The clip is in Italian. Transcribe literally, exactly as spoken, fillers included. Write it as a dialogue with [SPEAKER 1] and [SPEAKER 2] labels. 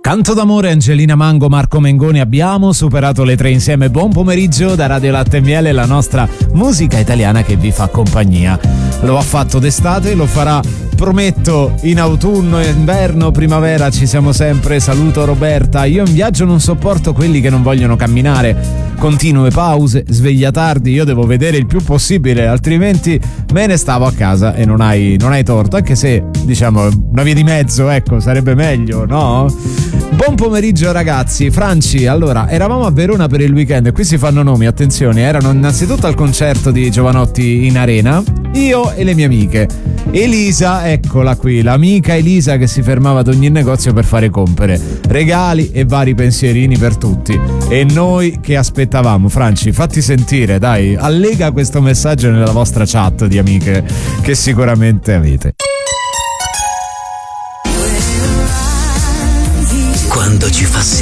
[SPEAKER 1] Canto d'amore, Angelina Mango, Marco Mengoni, abbiamo superato le tre insieme. Buon pomeriggio da Radio Latte e Miele, la nostra musica italiana che vi fa compagnia. Lo ha fatto d'estate, lo farà, prometto, in autunno, inverno, primavera, ci siamo sempre. Saluto Roberta. Io in viaggio non sopporto quelli che non vogliono camminare. Continue pause, sveglia tardi, io devo vedere il più possibile, altrimenti me ne stavo a casa e non hai, non hai torto, anche se, diciamo, una via di mezzo, ecco, sarebbe meglio, no? Buon pomeriggio ragazzi. Franci, allora, eravamo a Verona per il weekend e qui si fanno nomi, attenzione, erano innanzitutto al concerto di Giovanotti in Arena, io e le mie amiche. Elisa, eccola qui, l'amica Elisa che si fermava ad ogni negozio per fare compere, regali e vari pensierini per tutti. E noi che aspettavamo. Franci, fatti sentire, dai, allega questo messaggio nella vostra chat di amiche che sicuramente avete.
[SPEAKER 2] Quando ci fa